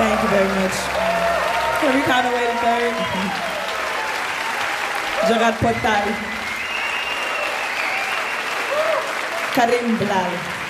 Thank you very much. Every kind of way to third. Jagat Potay. Karim Blal.